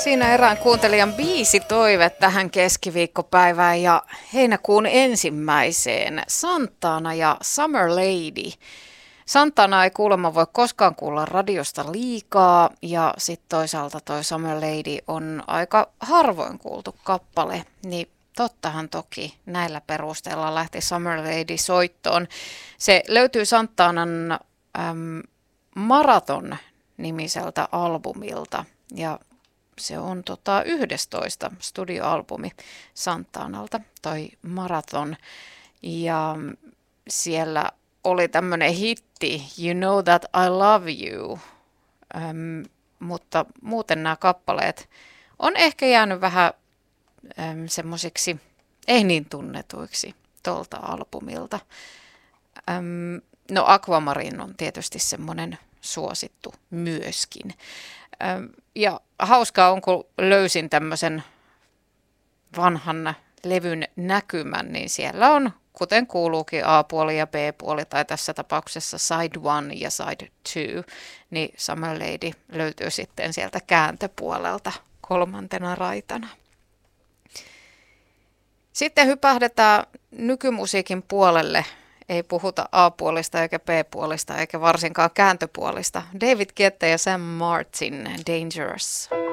Siinä erään kuuntelijan biisitoive tähän keskiviikkopäivään ja heinäkuun ensimmäiseen. Santana ja Summer Lady. Santana ei kuulemma voi koskaan kuulla radiosta liikaa ja sitten toisaalta toi Summer Lady on aika harvoin kuultu kappale, niin tottahan toki näillä perusteella lähti Summer Lady soittoon. Se löytyy Santanan Marathon-nimiseltä albumilta ja se on 11 studioalbumi Santanalta, toi Marathon. Ja siellä oli tämmöinen hitti, You Know That I Love You, mutta muuten nämä kappaleet on ehkä jäänyt vähän semmosiksi ei niin tunnetuiksi tuolta albumilta. No Aquamarine on tietysti semmoinen suosittu myöskin. Ja hauskaa on, kun löysin tämmöisen vanhan levyn näkymän, niin siellä on, kuten kuuluukin A-puoli ja B-puoli, tai tässä tapauksessa Side 1 ja Side 2, niin Summer Lady löytyy sitten sieltä kääntöpuolelta kolmantena raitana. Sitten hypähdetään nykymusiikin puolelle. Ei puhuta A-puolista eikä B-puolista eikä varsinkaan kääntöpuolista. David Guetta ja Sam Martin, Dangerous.